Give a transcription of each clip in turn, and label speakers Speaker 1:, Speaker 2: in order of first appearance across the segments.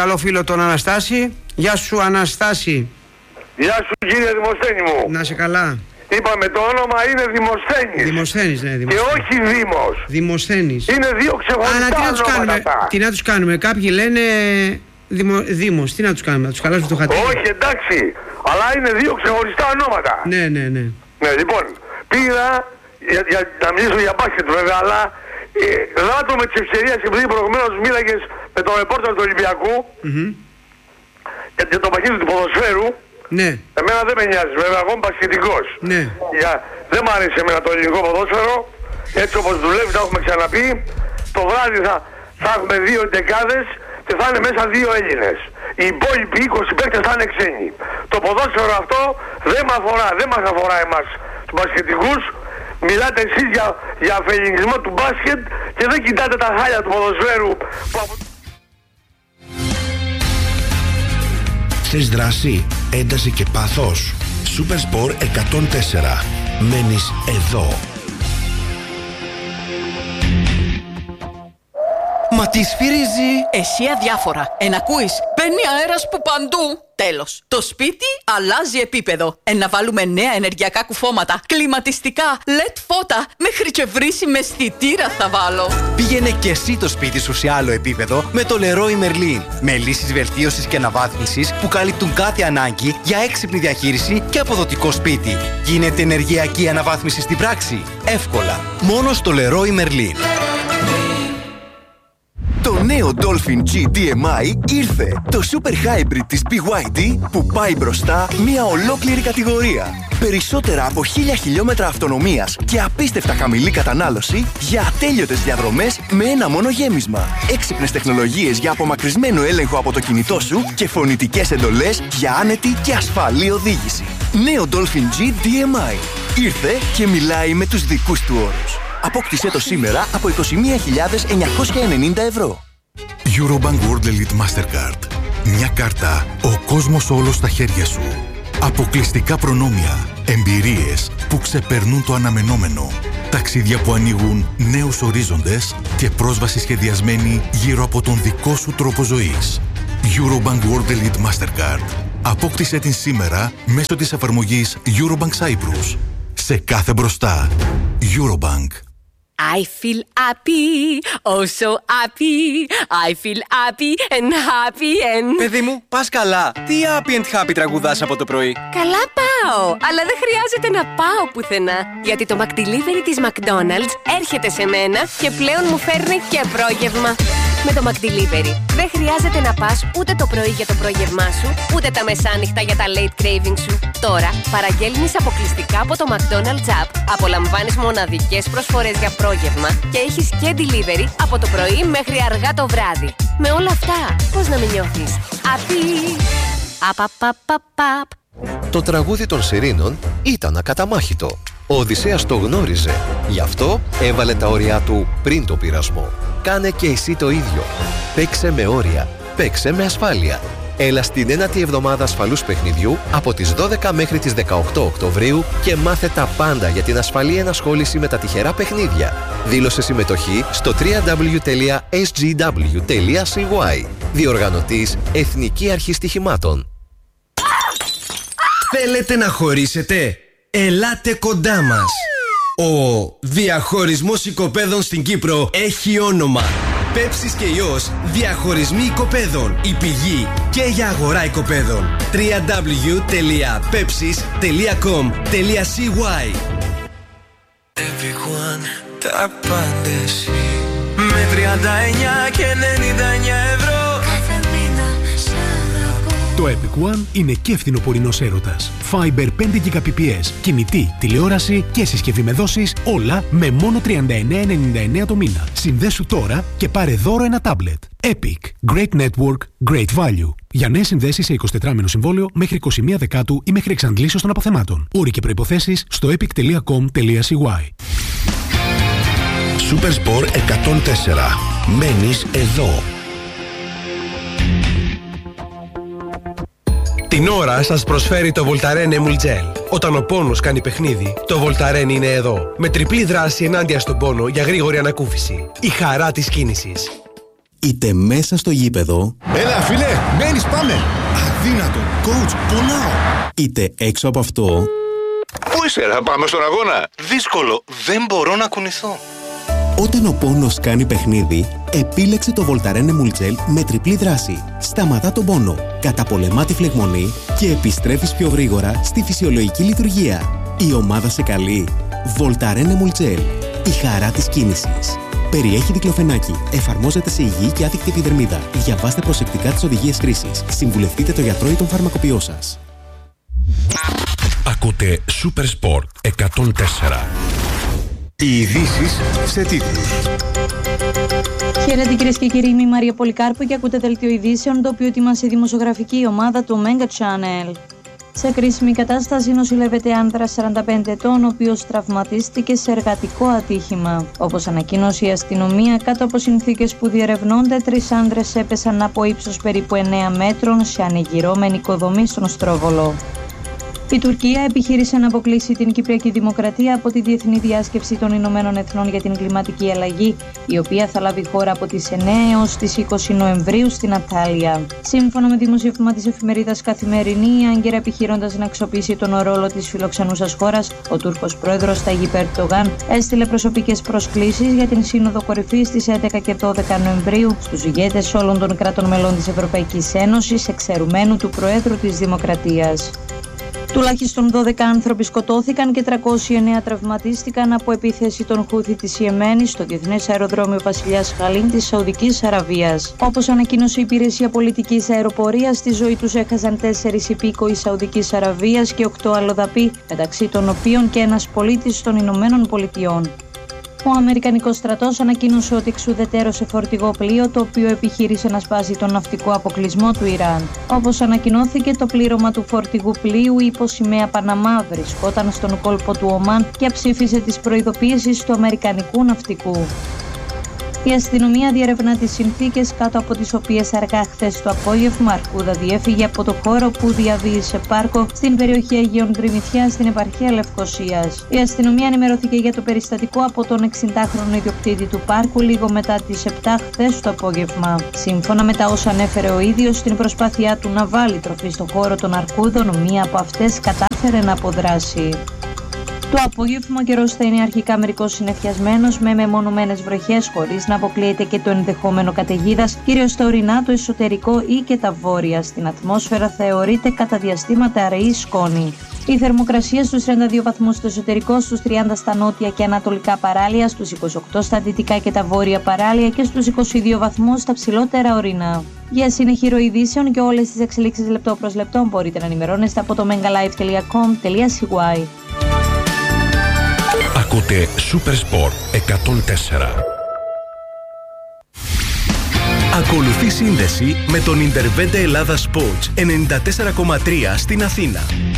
Speaker 1: καλό φίλο τον Αναστάση. Γεια σου Αναστάση.
Speaker 2: Γεια σου κύριε Δημοσθένη μου.
Speaker 1: Να σε καλά.
Speaker 2: Είπαμε το όνομα είναι Δημοσθένης.
Speaker 1: Δημοσθένης, ναι, Δημοσθένης.
Speaker 2: Και όχι Δήμος.
Speaker 1: Δημοσθένης.
Speaker 2: Είναι δύο ξεχωριστά ονόματα.
Speaker 1: Τι να τους κάνουμε, κάποιοι λένε Δήμος, τι να τους κάνουμε, να τους χαλάσουμε το χατήρι.
Speaker 2: Όχι, εντάξει, αλλά είναι δύο ξεχωριστά ονόματα.
Speaker 1: Ναι.
Speaker 2: Ναι, λοιπόν, πήγα για να μιλήσω για μπάσκετ βέβαια, αλλά δράτω με τις ευκαιρίες, επειδή προηγουμένως μίλαγες με τον ρεπόρτερ του Ολυμπιακού για το παιχνίδι του ποδοσφαίρου.
Speaker 1: Ναι.
Speaker 2: Εμένα δεν με νοιάζει βέβαια, εγώ είμαι μπασκετικός.
Speaker 1: Ναι.
Speaker 2: Δεν μ' άρεσε εμένα το ελληνικό ποδόσφαιρο, έτσι όπως δουλεύει, τα έχουμε ξαναπεί. Το βράδυ θα έχουμε 2 εντεκάδες και θα είναι μέσα 2 Έλληνες. Οι υπόλοιποι 20 παίκτες θα είναι ξένοι. Το ποδόσφαιρο αυτό δεν μας αφορά εμάς τους μπασκετικούς. Μιλάτε εσείς για αφελινισμό του μπάσκετ και δεν κοιτάτε τα χάλια του ποδοσφαίρου που...
Speaker 3: Θες δράση, ένταση και πάθος? Supersport 104. Μένεις εδώ.
Speaker 4: Μα τι σφυρίζει?
Speaker 5: Εσύ αδιάφορα. Ακούεις, παίρνει αέρας που παντού. Τέλος. Το σπίτι αλλάζει επίπεδο. Να βάλουμε νέα ενεργειακά κουφώματα, κλιματιστικά, LED φώτα, μέχρι και βρύσιμη αισθητήρα θα βάλω.
Speaker 4: Πήγαινε και εσύ το σπίτι σου σε άλλο επίπεδο με το Leroy Merlin. Με λύσεις βελτίωσης και αναβάθμισης που καλύπτουν κάθε ανάγκη για έξυπνη διαχείριση και αποδοτικό σπίτι. Γίνεται ενεργειακή αναβάθμιση στην πράξη. Εύκολα. Μόνο στο Leroy Merlin.
Speaker 6: Το νέο Dolphin G DMI ήρθε. Το Super Hybrid της BYD που πάει μπροστά μια ολόκληρη κατηγορία. Περισσότερα από 1000 χιλιόμετρα αυτονομίας και απίστευτα χαμηλή κατανάλωση για ατέλειωτες διαδρομές με ένα μόνο γέμισμα. Έξυπνες τεχνολογίες για απομακρυσμένο έλεγχο από το κινητό σου και φωνητικές εντολές για άνετη και ασφαλή οδήγηση. Νέο Dolphin G DMI. Ήρθε και μιλάει με τους δικούς του όρους. Απόκτησέ το σήμερα από 21.990 ευρώ.
Speaker 7: Eurobank World Elite Mastercard. Μια κάρτα, ο κόσμος όλος στα χέρια σου. Αποκλειστικά προνόμια, εμπειρίες που ξεπερνούν το αναμενόμενο. Ταξίδια που ανοίγουν νέους ορίζοντες και πρόσβαση σχεδιασμένη γύρω από τον δικό σου τρόπο ζωής. Eurobank World Elite Mastercard. Απόκτησέ την σήμερα μέσω της εφαρμογής Eurobank Cyprus. Σε κάθε μπροστά. Eurobank.
Speaker 8: I feel happy, oh so happy. I feel happy and happy and...
Speaker 4: Παιδί μου, πας καλά. Τι happy and happy τραγουδάς από το πρωί?
Speaker 8: Καλά πάω, αλλά δεν χρειάζεται να πάω πουθενά. Γιατί το McDelivery της McDonald's έρχεται σε μένα και πλέον μου φέρνει και πρόγευμα. Με το McDelivery δεν χρειάζεται να πας ούτε το πρωί για το πρόγευμά σου, ούτε τα μεσάνυχτα για τα late craving σου. Τώρα παραγγέλνεις αποκλειστικά από το McDonald's App. Απολαμβάνεις μοναδικές προσφορές για πρόγευμα και έχεις και delivery από το πρωί μέχρι αργά το βράδυ. Με όλα αυτά, πώς να με νιώθεις? Απαπαπαπαπαπ.
Speaker 9: Το τραγούδι των Σιρήνων ήταν ακαταμάχητο. Ο Οδυσσέας το γνώριζε. Γι' αυτό έβαλε τα όρια του πριν το πειρασμό. Κάνε και εσύ το ίδιο. Παίξε με όρια. Παίξε με ασφάλεια. Έλα στην ένατη εβδομάδα ασφαλούς παιχνιδιού από τις 12 μέχρι τις 18 Οκτωβρίου και μάθε τα πάντα για την ασφαλή ενασχόληση με τα τυχερά παιχνίδια. Δήλωσε συμμετοχή στο www.sgw.cy. Διοργανωτής Εθνική Αρχή Στοιχημάτων.
Speaker 10: Θέλετε να χωρίσετε? Ελάτε κοντά μας. Ο διαχωρισμός οικοπαίδων στην Κύπρο έχει όνομα. Πέψης και Ιός, διαχωρισμοί οικοπαίδων. Η πηγή και για αγορά οικοπαίδων. www.pepsis.com.cy.
Speaker 11: Epic One, τα πάντα εσύ. Με 39 και 99 ευρώ.
Speaker 12: Το Epic One είναι και φθινοπορεινός έρωτας. Fiber 5 Gbps, κινητή, τηλεόραση και συσκευή με δόσεις, όλα με μόνο 39,99 το μήνα. Συνδέσου τώρα και πάρε δώρο ένα τάμπλετ. Epic. Great Network, Great Value. Για νέες συνδέσεις σε 24μηνο συμβόλαιο μέχρι 21 Δεκάτου ή μέχρι εξαντλήσεως των αποθεμάτων. Όροι και προϋποθέσεις στο epic.com.cy.
Speaker 3: Supersport 104. Μένεις εδώ.
Speaker 13: Την ώρα σας προσφέρει το Voltaren Emul Gel. Όταν ο πόνος κάνει παιχνίδι, το Voltaren είναι εδώ. Με τριπλή δράση ενάντια στον πόνο για γρήγορη ανακούφιση. Η χαρά της κίνησης.
Speaker 14: είτε μέσα στο γήπεδο.
Speaker 15: Έλα φίλε, μένεις, πάμε. Αδύνατο, coach, πονάω.
Speaker 14: Είτε έξω από αυτό.
Speaker 15: Πού είσαι, θα πάμε στον αγώνα.
Speaker 4: Δύσκολο, δεν μπορώ να κουνηθώ.
Speaker 14: Όταν ο πόνος κάνει παιχνίδι, επίλεξε το Voltaren Emulgel με τριπλή δράση. Σταματά τον πόνο, καταπολεμά τη φλεγμονή και επιστρέφεις πιο γρήγορα στη φυσιολογική λειτουργία. Η ομάδα σε καλεί. Voltaren Emulgel, η χαρά της κίνησης. Περιέχει δικλοφενάκι. Εφαρμόζεται σε υγιή και άδικτη επιδερμίδα. Διαβάστε προσεκτικά τις οδηγίες χρήσης. Συμβουλευτείτε το γιατρό ή τον φαρμακοποιό σας.
Speaker 3: Ακούτε Super Sport 104.
Speaker 6: Οι ειδήσεις σε τίτλους.
Speaker 16: Χαίρετε κυρίες και κύριοι, είμαι η Μαρία Πολυκάρπου και ακούτε δελτίο ειδήσεων, το οποίο ετοιμάσει η δημοσιογραφική ομάδα του Mega Channel. Σε κρίσιμη κατάσταση νοσηλεύεται άνδρας 45 ετών, ο οποίος τραυματίστηκε σε εργατικό ατύχημα. Όπως ανακοίνωσε η αστυνομία, κάτω από συνθήκες που διερευνώνται, 3 άνδρες έπεσαν από ύψος περίπου 9 μέτρων σε ανεγυρώμενη οικοδομή στον Στρόβολο. Η Τουρκία επιχείρησε να αποκλείσει την Κυπριακή Δημοκρατία από τη Διεθνή Διάσκεψη των Ηνωμένων Εθνών για την Κλιματική Αλλαγή, η οποία θα λάβει χώρα από τις 9 έως τις 20 Νοεμβρίου στην Αντάλια. Σύμφωνα με δημοσίευμα της εφημερίδας Καθημερινή, άγκαιρα επιχειρώντας να αξιοποιήσει τον ρόλο της φιλοξενούσας χώρας, ο Τούρκος πρόεδρος Ταγιπ Ερντογάν έστειλε προσωπικές προσκλήσεις για την Σύνοδο Κορυφής στις 11 και 12 Νοεμβρίου στους ηγέτες όλων των κρατών μελών της Ευρωπαϊκής Ένωσης, εξαιρουμένου του Προέδρου της Δημοκρατίας. Τουλάχιστον 12 άνθρωποι σκοτώθηκαν και 309 τραυματίστηκαν από επίθεση των Χούθι της Ιεμένης στο διεθνές αεροδρόμιο Βασιλιάς Χαλίν της Σαουδικής Αραβίας. Όπως ανακοίνωσε η Υπηρεσία Πολιτικής Αεροπορίας, στη ζωή τους έχασαν 4 υπήκοοι Σαουδικής Αραβίας και 8 αλλοδαποί, μεταξύ των οποίων και ένας πολίτης των Ηνωμένων Πολιτειών. Ο Αμερικανικός στρατός ανακοίνωσε ότι εξουδετέρωσε φορτηγό πλοίο, το οποίο επιχείρησε να σπάσει τον ναυτικό αποκλεισμό του Ιράν. Όπως ανακοινώθηκε, το πλήρωμα του φορτηγού πλοίου υπό σημαία Παναμά βρισκόταν στον κόλπο του Ομάν και αψήφισε τις προειδοποιήσεις του Αμερικανικού ναυτικού. Η αστυνομία διερευνά τις συνθήκες κάτω από τις οποίες αργά χθες το απόγευμα αρκούδα διέφυγε από το χώρο που διαβίησε πάρκο στην περιοχή Αγίων Τριμηθιά στην επαρχία Λευκωσίας. Η αστυνομία ενημερώθηκε για το περιστατικό από τον 60χρονο ιδιοκτήτη του πάρκου λίγο μετά τις 7 χθες το απόγευμα. Σύμφωνα με τα όσα ανέφερε ο ίδιος, στην προσπάθειά του να βάλει τροφή στο χώρο των αρκούδων, μία από αυτές κατάφερε να αποδράσει. Το απόγευμα ο καιρός θα είναι αρχικά μερικώς συννεφιασμένος με μεμονωμένες βροχές, χωρίς να αποκλείεται και το ενδεχόμενο καταιγίδας, κυρίως στα ορεινά, το εσωτερικό ή και τα βόρεια. Στην ατμόσφαιρα θεωρείται κατά διαστήματα αραιή σκόνη. Η θερμοκρασία στους 32 βαθμούς στο εσωτερικό, στους 30 στα νότια και ανατολικά παράλια, στους 28 στα δυτικά και τα βόρεια παράλια και στους 22 βαθμούς στα ψηλότερα ορεινά. Για συνεχή ειδήσεων και όλες τις εξελίξεις λεπτό προς λεπτό μπορείτε να ενημερώνεστε από το megalive.com.cy.
Speaker 3: Ακούτε Super Sport 104.
Speaker 10: Ακολουθεί σύνδεση με τον Intervente Ελλάδα Sports 94,3 στην Αθήνα.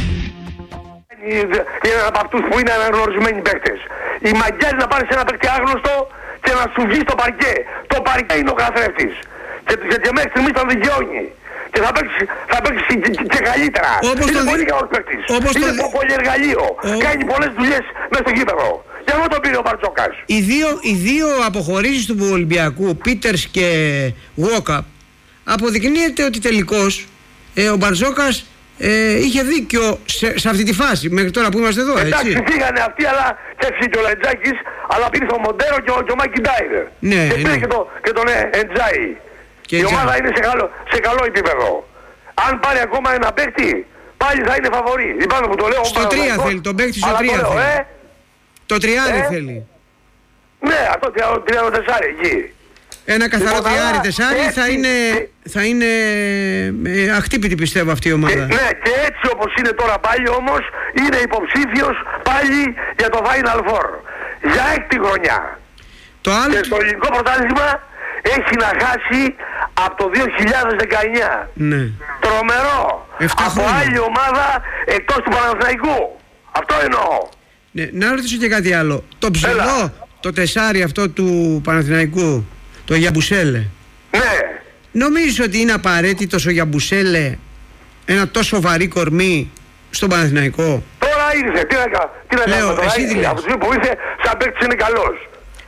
Speaker 2: Είναι από αυτούς που είναι αναγνωρισμένοι παίκτες. Η μαγιά είναι να πάρεις ένα παίκτη άγνωστο και να σου βγει στο παρκέ. Το παρκέ είναι ο καθρέφτης. Και μέχρι στιγμής τον δικαιώνει. Και θα παίξει και καλύτερα. Είναι πολύ καλός παίκτης. Είναι πολύ εργαλείο. Κάνει πολλές δουλειές μέσα στο γήπεδο. Και αυτό το πήρε ο Μπαρτζόκας.
Speaker 1: Οι δύο αποχωρήσεις του Ολυμπιακού, Πίτερς και Walkup, αποδεικνύεται ότι τελικώς ο Μπαρτζόκας είχε δίκιο σε αυτή τη φάση, μέχρι τώρα που είμαστε εδώ, έτσι.
Speaker 2: Εντάξει, φύγανε αυτοί, αλλά και εσύ και ο Λετζάκης, αλλά πήρε ο Μοντέρο και ο Μάκι Ντάιβερ.
Speaker 1: Ναι,
Speaker 2: και πήρε και τον Εντζάι. Η ομάδα είναι σε καλό επίπεδο. Αν πάρει ακόμα ένα παίκτη, πάλι θα είναι φαβορί. Λυπάμαι που το λέω.
Speaker 1: Στο 3 θέλει, τον παίκτη στο 3 θέλει. Το τριάρι θέλει.
Speaker 2: Ναι, αυτό 34 εκεί.
Speaker 1: Ένα καθαρό τριάρι-τεσάρι θα είναι αχτύπητη, πιστεύω, αυτή η ομάδα.
Speaker 2: Ναι, και έτσι όπως είναι τώρα πάλι όμως, είναι υποψήφιος πάλι για το Final Four. Για 6η χρονιά.
Speaker 1: Το άλλο...
Speaker 2: Και στο ελληνικό πρωτάθλημα έχει να χάσει από το 2019.
Speaker 1: Ναι.
Speaker 2: Τρομερό. Από άλλη ομάδα εκτός του Παναθηναϊκού. Αυτό εννοώ.
Speaker 1: Ναι, να ρωτήσω και κάτι άλλο. Το ψηλό, το τεσάρι αυτό του Παναθηναϊκού, το Γιαμπουσέλε.
Speaker 2: Ναι.
Speaker 1: Νομίζεις ότι είναι απαραίτητος ο Γιαμπουσέλε, ένα τόσο βαρύ κορμί στον Παναθηναϊκό?
Speaker 2: Τώρα ήρθε. Τι να κάνουμε τώρα?
Speaker 1: Εσύ τι λες?
Speaker 2: Από τη στιγμή που ήρθε, σαν παίκτης είναι καλός.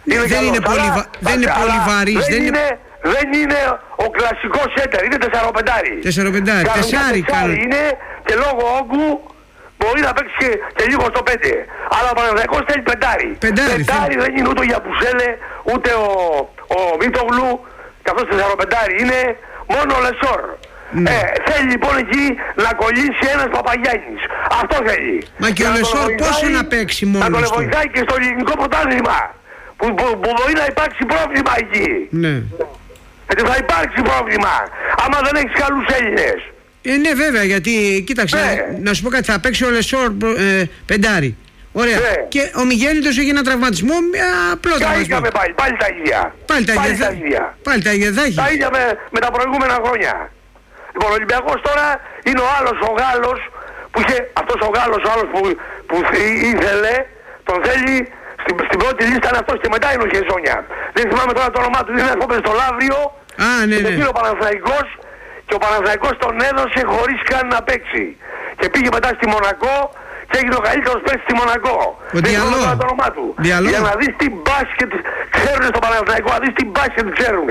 Speaker 1: Δεν είναι πολύ βαρύς.
Speaker 2: Δεν είναι ο κλασικός σέντερ, είναι 4-5.
Speaker 1: 4-5, τεσσάρι
Speaker 2: είναι και λόγω όγκου μπορεί να παίξει και λίγο στο 5. Αλλά ο Παναθηναϊκός θέλει πεντάρι. Πεντάρι δεν είναι ούτε ο Γιαπουσέλε, ούτε ο Μίτογλου, καθώς 4-5 είναι μόνο ο Λεσόρ. Θέλει λοιπόν εκεί να κολλήσει ένας Παπαγιάννης. Αυτό θέλει.
Speaker 1: Μα και ο Λεσόρ πόσο να παίξει μόνος του.
Speaker 2: Να τον βοηθάει και στο ελληνικό πρωτάθλημα. Που μπορεί να υπάρξει πρόβλημα εκεί.
Speaker 1: Ναι.
Speaker 2: Γιατί θα υπάρξει πρόβλημα άμα δεν έχεις καλούς Έλληνες.
Speaker 1: Ναι βέβαια, γιατί κοίταξε, να σου πω κάτι, θα παίξει ο Λεσόρ πεντάρι. Ωραία. Και ο Μιγέννητος έχει ένα τραυματισμό, απλό τραυματισμό.
Speaker 2: Πάλι τα ίδια.
Speaker 1: Πάλι τα ίδια θα έχει.
Speaker 2: Τα ίδια με τα προηγούμενα χρόνια. Λοιπόν, ο Ολυμπιακός τώρα είναι ο άλλος ο Γάλλος που είχε, αυτός ο Γάλλος ο άλλος που ήθελε, τον θέλει στην πρώτη λίστα είναι αυτός και μετά είναι ο Χεζόνια. Δεν θυμάμαι τώρα το όνομά του, είναι ένας στο Λαύριο. Ναι. Ο Παναθηναϊκός και ο Παναθηναϊκός τον έδωσε χωρίς καν να παίξει. Και πήγε μετά στη Μονακό και έγινε ο καλύτερος παίκτης στη Μονακό.
Speaker 1: Ο Διαλό.
Speaker 2: Το όνομά του. Για να δεις τι μπάσκετ ξέρουν στο Παναθηναϊκό, να δεις τι μπάσκετ ξέρουν.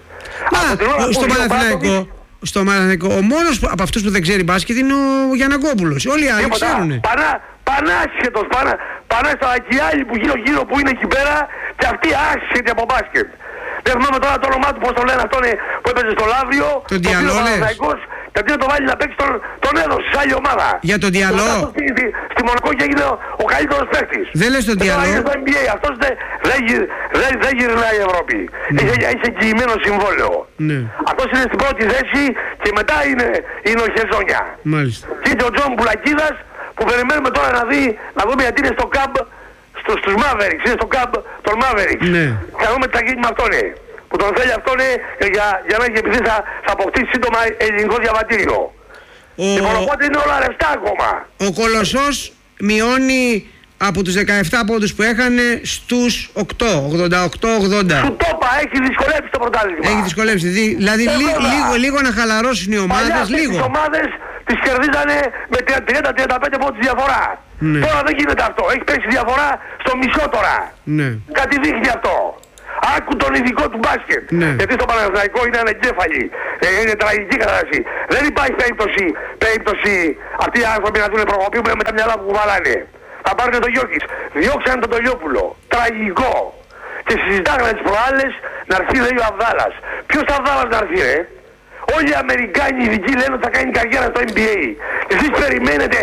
Speaker 1: Στο Παναθηναϊκό, ο μόνος από αυτούς που δεν ξέρει μπάσκετ είναι ο Γιαννακόπουλος. Όλοι οι άλλοι ξέρουνε.
Speaker 2: Πανάσχετος, πανάσχετος και οι άλλοι που γύρω που είναι εκεί πέρα και αυτοί άσχετοι από μπάσκετ. Δεν θυμάμαι τώρα το όνομά του, πώς το λένε αυτό που έπαιζε στο Λαύριο.
Speaker 1: Τον Διαλό λες.
Speaker 2: Και αντί να το βάλει να παίξει τον έδωσε σε άλλη ομάδα.
Speaker 1: Για τον Διαλό.
Speaker 2: Στη Μονακό και έγινε ο καλύτερος παίκτης.
Speaker 1: Δεν λες τον Διαλό.
Speaker 2: Στο NBA. Αυτός δεν γυρνάει η Ευρώπη. Είχε εγγυημένο συμβόλαιο. Αυτός είναι στην πρώτη θέση και μετά είναι ο Χεζόνια.
Speaker 1: Μάλιστα.
Speaker 2: Και είναι ο Τζον Πουλακίδας που περιμένουμε τώρα να δούμε γιατί είναι στο ΚΑΜΠ στους Mavericks. Είναι στο ΚΑΜΠ των Mavericks. Θα δούμε τι θα γίνει με αυτόν. Που τον θέλει αυτόν για να έχει επειδή θα αποκτήσει σύντομα ελληνικό διαβατήριο. Λοιπόν, οπότε είναι όλα λεφτά ακόμα.
Speaker 1: Ο Κολοσσός μειώνει από τους 17 πόντους που έχανε στους 8, 88-80.
Speaker 2: Σου το είπα, έχει δυσκολέψει το πρωτάθλημα.
Speaker 1: Έχει δυσκολέψει, δηλαδή λίγο να χαλαρώσουν οι ομάδες, λίγο.
Speaker 2: Τις ομάδες τις κερδίζανε με 30-35 πόντους διαφορά. Τώρα δεν γίνεται αυτό, έχει πέσει διαφορά στο μισό τώρα. Κάτι δείχνει αυτό. Άκου τον ειδικό του μπάσκετ. Γιατί στο Παναθηναϊκό είναι ανεγκέφαλοι. Είναι τραγική κατάσταση. Δεν υπάρχει περίπτωση αυτοί οι άνθρωποι να δουν προκοπή με τα μυαλά που κουβαλάνε. Θα πάρουν τον Γιώκης. Διώξανε τον Τολιόπουλο. Τραγικό. Και συζητάγανε τις προάλλες να έρθει λέει ο Αβδάλας. Ποιος Αβδάλας να έρθει Όλοι οι Αμερικάνοι ειδικοί λένε ότι θα κάνει καριέρα στο NBA. Εσείς περιμένετε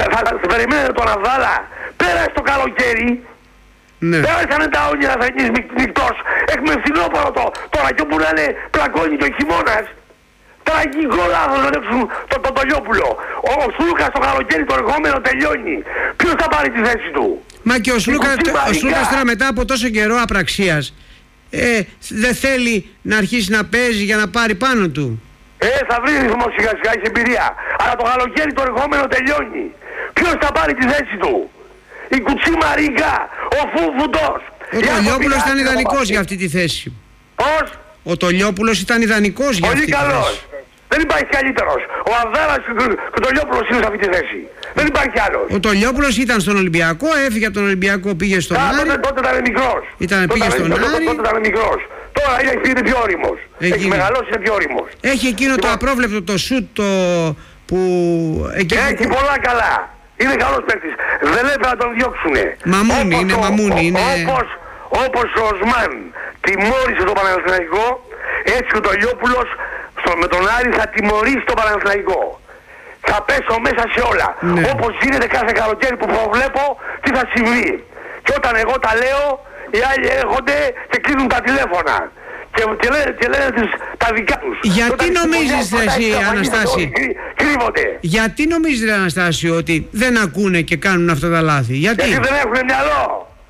Speaker 2: τον Αβδάλα πέρα στο καλοκαίρι. Πέρασανε τα όνειρα θα γίνεις νυχτός. Έχουμε φθινόπωρο τώρα και όπου να είναι πλακώνει το χειμώνας. Τραγικό λάθος να δείξουν τον Τολιόπουλο. Ο Σλούκας το καλοκαίρι το ερχόμενο τελειώνει. Ποιος θα πάρει τη θέση του?
Speaker 1: Μα και ο Σλούκας τώρα μετά από τόσο καιρό απραξίας δεν θέλει να αρχίσει να παίζει για να πάρει πάνω του.
Speaker 2: Θα βρει ρυθμό σιγά σιγά, έχει εμπειρία. Αλλά το καλοκαίρι το ερχόμενο τελειώνει. Ποιος θα πάρει τη θέση του? Η Κουτσί Μαρίγκα, ο Φούφουντος.
Speaker 1: Ο Τολιόπουλος ήταν ιδανικός για αυτή τη θέση.
Speaker 2: Πώς?
Speaker 1: Ο Τολιόπουλος ήταν ιδανικός για αυτή τη θέση.
Speaker 2: Πολύ καλός. Δεν υπάρχει καλύτερος. Ο Αβδάλας και ο Τολιόπουλος είναι σε αυτή τη θέση. Δεν υπάρχει άλλος.
Speaker 1: Ο Τολιόπουλος ήταν στον Ολυμπιακό, έφυγε από τον Ολυμπιακό, πήγε στον Άρη.
Speaker 2: Τότε ήταν μικρός.
Speaker 1: Πήγε στον Άρη.
Speaker 2: Τότε ήταν μικρός. Τώρα είναι πιο όριμος. Έχει μεγαλώσει, είναι πιο όριμος.
Speaker 1: Έχει εκείνο το απρόβλεπτο το σουτ που...
Speaker 2: Έχει πολλά καλά. Είναι καλός παίκτης. Δεν έπρεπε να τον διώξουνε.
Speaker 1: Μαμούνι, είναι μαμούνι.
Speaker 2: Όπως ο Οσμάν τιμώρησε τον Παναθηναϊκό, έτσι ο Τολιόπουλος με τον Άρη θα τιμωρήσει τον Παναθηναϊκό. Θα πέσω μέσα σε όλα. Όπως γίνεται κάθε καλοκαίρι που προβλέπω τι θα συμβεί. Και όταν εγώ τα λέω, οι άλλοι έρχονται και κλείνουν τα τηλέφωνα. Και λένε τα δικά τους.
Speaker 1: Γιατί νομίζεις εσύ, Αναστάση, γιατί νομίζεις, Αναστάση, ότι δεν ακούνε και κάνουν αυτά τα λάθη? Γιατί
Speaker 2: δεν έχουν μυαλό.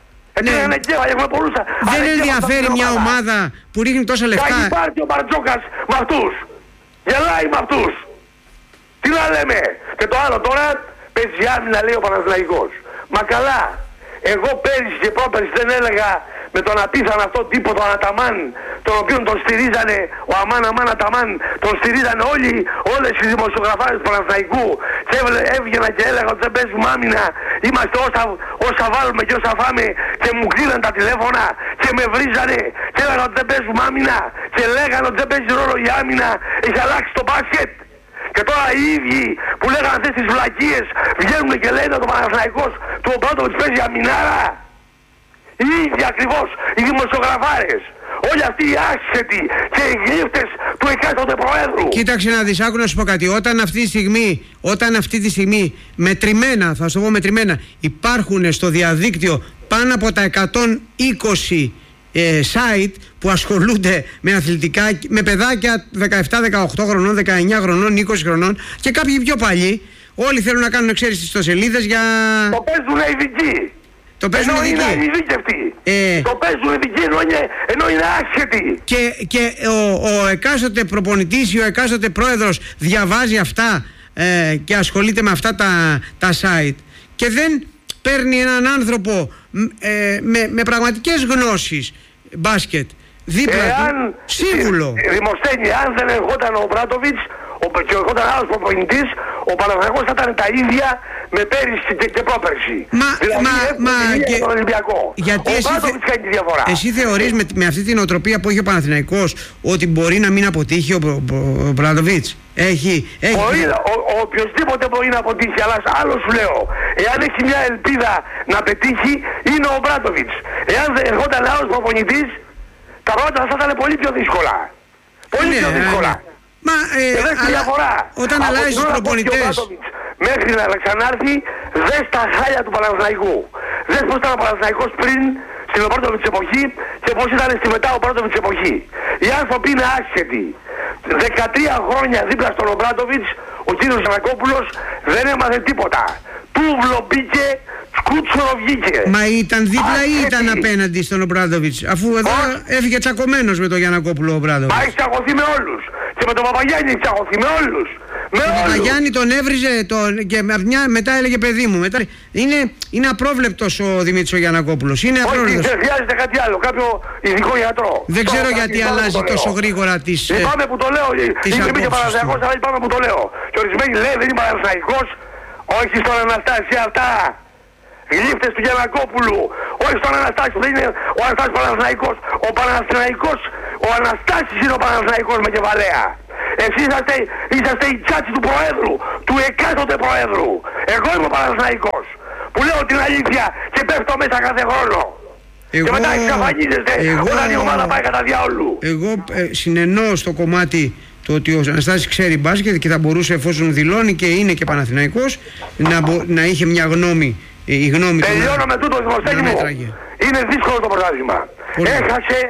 Speaker 1: Δεν ενδιαφέρει μια ομάδα που ρίχνει τόσα λεφτά.
Speaker 2: Θα υπάρχει ο Μπαρτζόκας με αυτούς. Γελάει με αυτούς. Τι να λέμε? Και το άλλο τώρα παίζει άμυνα λέει ο Παναθηναϊκός. Μα καλά. Εγώ πέρυσι και πρόπερσι δεν έλεγα με τον απίθανο αυτό τύπο, τον Αταμάν, τον οποίο τον στηρίζανε, ο Αμάν Αταμάν, τον στηρίζανε όλες οι δημοσιογραφάρες του Παναθηναϊκού και έβγαινα και έλεγα ότι δεν παίζουμε άμυνα, είμαστε όσα βάλουμε και όσα φάμε, και μου κλείναν τα τηλέφωνα και με βρίζανε και έλεγα ότι δεν παίζουμε άμυνα και λέγανε ότι δεν παίζει ρόλο η άμυνα, έχει αλλάξει το μπάσκετ. Και τώρα οι ίδιοι που λέγανε αυτές τις βλακίες βγαίνουν και λένε ότι ο Παναθηναϊκός του Ομπράντοβιτς παίζει αμυνάρα. Οι ίδιοι ακριβώς, οι δημοσιογραφάρες. Όλοι αυτοί οι άσχετοι και οι γλύφτες του εκάστοτε προέδρου.
Speaker 1: Κοίταξε να δεις, άκου να σου πω κάτι. Όταν αυτή τη στιγμή μετρημένα, θα σου πω μετρημένα, υπάρχουν στο διαδίκτυο πάνω από τα 120 site που ασχολούνται με αθλητικά, με παιδάκια 17-18 χρονών, 19 χρονών, 20 χρονών και κάποιοι πιο παλιοί, όλοι θέλουν να κάνουν, ξέρεις, ιστοσελίδες για...
Speaker 2: Το παίζουν ειδικοί.
Speaker 1: Το παίζουν
Speaker 2: ενώ
Speaker 1: ειδικοί.
Speaker 2: Είναι ειδίκευτοι. Το παίζουν ειδικοί ενώ είναι άσχετοι.
Speaker 1: Και ο εκάστοτε προπονητής ή ο εκάστοτε πρόεδρος διαβάζει αυτά και ασχολείται με αυτά τα site και δεν παίρνει έναν άνθρωπο με πραγματικές γνώσεις μπάσκετ δίπλα του, σύμβουλο.
Speaker 2: Δημοσθένη, αν δεν ερχόταν ο Ομπράντοβιτς και ερχόταν άλλος προπονητής, ο Παναθηναϊκός θα ήταν τα ίδια με πέρυσι και πρόπερσι.
Speaker 1: Και
Speaker 2: τον Ολυμπιακό.
Speaker 1: Γιατί
Speaker 2: ο Ομπράντοβιτς κάνει τη διαφορά.
Speaker 1: Εσύ θεωρείς με αυτή την οτροπία που έχει ο Παναθηναϊκός ότι μπορεί να μην αποτύχει ο Ομπράντοβιτς?
Speaker 2: Οποιοςδήποτε μπορεί να αποτύχει, αλλά άλλο σου λέω, εάν έχει μια ελπίδα να πετύχει, είναι ο Ομπράντοβιτς. Εάν δεν ερχόταν άλλος προπονητής, τα πράγματα θα ήταν πολύ πιο δύσκολα. Πολύ πιο δύσκολα. Και δεν έχει διαφορά.
Speaker 1: Όταν αλλάζεις τους προπονητές
Speaker 2: μέχρι να ξανάρθει, δες τα χάλια του Παναθηναϊκού. Δες πώς ήταν ο Παναθηναϊκός πριν στην Ομπράντοβιτς εποχή και πώς ήταν στη μετά Ομπράντοβιτς εποχή. Οι άνθρωποι είναι άσχετοι. 13 χρόνια δίπλα στον Ομπράντοβιτς ο κύριος Γιαννακόπουλος δεν έμαθε τίποτα. Τούβλο μπήκε, σκούτσορο βγήκε.
Speaker 1: Μα ήταν δίπλα ή ήταν απέναντι στον Ομπράντοβιτς? Αφού εδώ έφυγε τσακωμένος με τον Γιαννακόπουλο ο Ομπράντοβιτς.
Speaker 2: Μα έχει τσακωθεί με όλους. Και με τον Παπαγιάννη έχει τσακωθεί με όλους.
Speaker 1: Τον Παπαγιάννη τον έβριζε και μετά έλεγε παιδί μου. Είναι απρόβλεπτος ο Δημήτρης ο Γιαννακόπουλος. Είναι απρόβλεπτος.
Speaker 2: Όχι, χρειάζεται κάτι άλλο, κάποιο ειδικό γιατρό.
Speaker 1: Δεν ξέρω γιατί αλλάζει τόσο γρήγορα τις απόψεις.
Speaker 2: Λυπάμαι που το λέω. Είμαι και Παναθηναϊκός, αλλά λυπάμαι που το λέω. Και ορισμένοι λέει δεν είναι Παναθηναϊκός. Όχι στον Αναστάση αυτά. Γλύφτες του Γιαννακόπουλου. Όχι στον Αναστάση, δεν είναι ο Αναστάσης Παναθηναϊκός. Ο Παναθηναϊκός, ο Αναστάσης είναι ο Παναθηναϊκός με κεφαλαία. Εσείς είσαστε οι τσάτσι του Προέδρου, του εκάστοτε Προέδρου. Εγώ είμαι ο Παναθηναϊκός, που λέω την αλήθεια και πέφτω μέσα κάθε χρόνο. Και μετά εξαφανίζεστε όταν η ομάδα πάει κατά διάολου.
Speaker 1: Εγώ συνενώ στο κομμάτι το ότι ο Αναστάσης ξέρει μπάσκετ και θα μπορούσε, εφόσον δηλώνει και είναι και Παναθηναϊκός, να είχε μια γνώμη.
Speaker 2: Τελειώνω με τούτο, Δημοσθένη μου. Είναι δύσκολο το πρωτάθλημα. Έχασε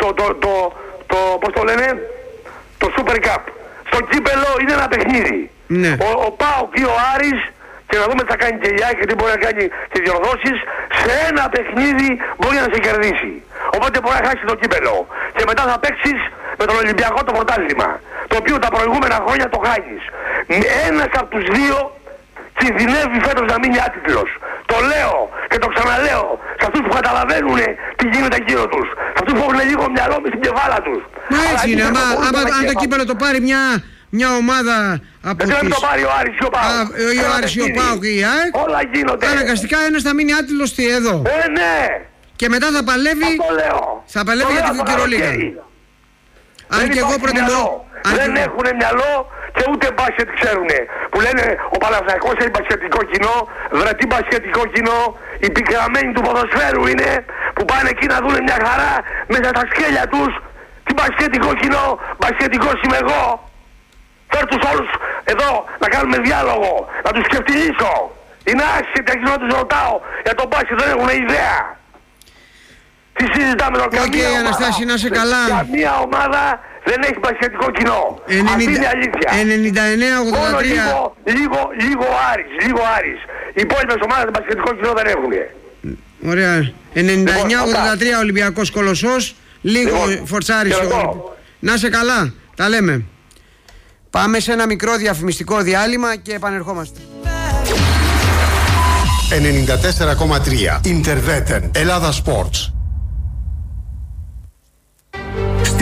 Speaker 2: πώς το λένε, το Super Cup. Στο κύπελο είναι ένα παιχνίδι.
Speaker 1: Ναι.
Speaker 2: Ο ΠΑΟΚ ή ο Άρης, και να δούμε τι θα κάνει και η ΑΕΚ και τι μπορεί να κάνει και διορθώσεις, σε ένα παιχνίδι μπορεί να σε κερδίσει. Οπότε μπορεί να χάσει το κύπελο. Και μετά θα παίξεις με τον Ολυμπιακό το πρωτάθλημα, το οποίο τα προηγούμενα χρόνια το χάνεις. Ένας από τους δύο κινδυνεύει φέτος να μείνει άτιτλος. Το λέω και το ξαναλέω σε αυτούς που καταλαβαίνουν τι γίνεται γύρω τους. Σε αυτούς που έχουν λίγο μυαλό μες στην κεφάλα τους.
Speaker 1: Μα έτσι είναι, αν το κύπελο το πάρει μια ομάδα από τις...
Speaker 2: Δεν το πάρει ο Άρης ή ο ΠΑΟΚ.
Speaker 1: Ο Άρης ή ο ΠΑΟΚ ή η ΑΕΚ.
Speaker 2: Όλα γίνονται.
Speaker 1: Αναγκαστικά ένας θα μείνει άτιτλος εδώ.
Speaker 2: Ναι.
Speaker 1: Και μετά θα παλεύει. Θα παλεύει για την Ευρωλίγα. Αν και εγώ προτιμώ.
Speaker 2: Δεν έχουν μυαλό και ούτε μπάσκετ ξέρουνε. Που λένε ο Παναθηναϊκός έχει μπασκετικό κοινό, βρετή μπασκετικό κοινό, οι πικραμένοι του ποδοσφαίρου είναι, που πάνε εκεί να δουν μια χαρά μέσα στα σκέλια τους. Τι μπασκετικό κοινό, μπασκετικός είμαι εγώ. Φέρ τους όλους εδώ να κάνουμε διάλογο, να τους σκεφτιλίσω. Είναι άσχετοι, αρχίζω να τους ρωτάω για τον μπάσκετ, δεν έχουν ιδέα. Τι συζητάμε τώρα, καμία ομάδα.
Speaker 1: Αναστάση, να είσαι καλά.
Speaker 2: Καμία ομάδα δεν έχει μπασκετικό κοινό. Αυτή είναι αλήθεια.
Speaker 1: 99-83.
Speaker 2: Μόνο λίγο Άρης. Οι υπόλοιπες ομάδες μπασκετικό κοινό δεν έχουν.
Speaker 1: Ωραία. 99-83 Ολυμπιακός Κολοσσός. Λίγο Φορτσάρης. Να είσαι καλά. Τα λέμε. Πάμε σε ένα μικρό διαφημιστικό διάλειμμα και επανερχόμαστε.
Speaker 17: 94,3 Interveten Ελλάδα Sports.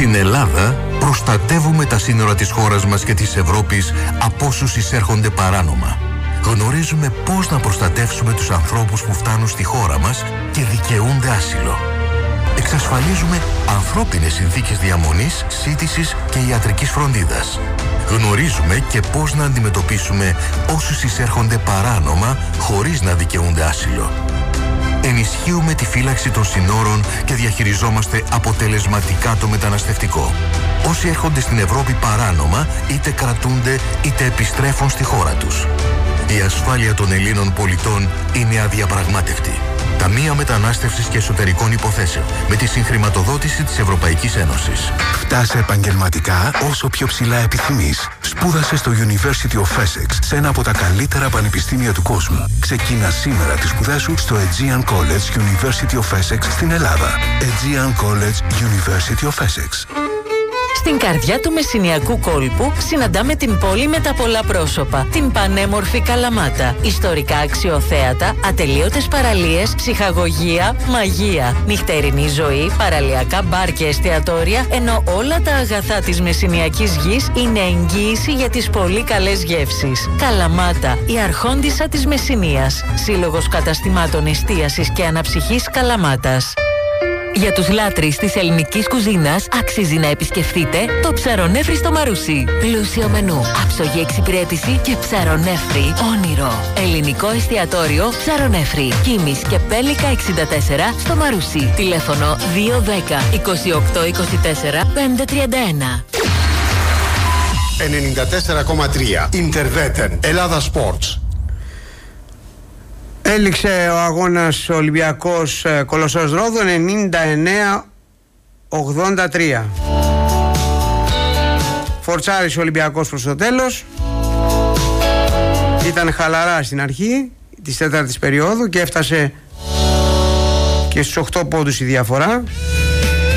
Speaker 17: Στην Ελλάδα προστατεύουμε τα σύνορα της χώρας μας και της Ευρώπης από όσους εισέρχονται παράνομα. Γνωρίζουμε πώς να προστατεύσουμε τους ανθρώπους που φτάνουν στη χώρα μας και δικαιούνται άσυλο. Εξασφαλίζουμε ανθρώπινες συνθήκες διαμονής, σύντησης και ιατρικής φροντίδας. Γνωρίζουμε και πώς να αντιμετωπίσουμε όσους εισέρχονται παράνομα χωρίς να δικαιούνται άσυλο. Ενισχύουμε τη φύλαξη των συνόρων και διαχειριζόμαστε αποτελεσματικά το μεταναστευτικό. Όσοι έρχονται στην Ευρώπη παράνομα, είτε κρατούνται είτε επιστρέφουν στη χώρα τους. Η ασφάλεια των Ελλήνων πολιτών είναι αδιαπραγμάτευτη. Ταμεία Μετανάστευσης και Εσωτερικών Υποθέσεων με τη συγχρηματοδότηση της Ευρωπαϊκής Ένωσης.
Speaker 3: Φτάσε επαγγελματικά όσο πιο ψηλά επιθυμείς. Σπούδασε στο University of Essex, σε ένα από τα καλύτερα πανεπιστήμια του κόσμου. Ξεκίνα σήμερα τις σπουδές σου στο Aegean College University of Essex στην Ελλάδα. Aegean College University of Essex.
Speaker 18: Στην καρδιά του μεσσηνιακού κόλπου συναντάμε την πόλη με τα πολλά πρόσωπα, την πανέμορφη Καλαμάτα. Ιστορικά αξιοθέατα, ατελείωτες παραλίες, ψυχαγωγία, μαγεία, νυχτερινή ζωή, παραλιακά μπαρ και εστιατόρια, ενώ όλα τα αγαθά της μεσσηνιακής γης είναι εγγύηση για τις πολύ καλές γεύσεις. Καλαμάτα, η αρχόντισσα της Μεσσηνίας. Σύλλογος καταστημάτων εστίασης και αναψυχής Καλαμάτας. Για τους λάτρεις της ελληνικής κουζίνας αξίζει να επισκεφτείτε το Ψαρονέφρι στο Μαρούσι. Πλούσιο μενού, άψογη εξυπηρέτηση και ψαρονέφρι όνειρο. Ελληνικό εστιατόριο Ψαρονέφρι. Κίμης και Πέλικα 64 στο Μαρούσι. Τηλέφωνο 210 28 24 531.
Speaker 15: 94,3 Ιντερβέτεν Ελλάδα Sports.
Speaker 1: Έληξε ο αγώνας Ολυμπιακός Κολοσσός Ρόδου 99-83. Φορτσάρης ο Ολυμπιακός προς το τέλος. Ήταν χαλαρά στην αρχή της τέταρτης περίοδου και έφτασε και στους 8 πόντους η διαφορά.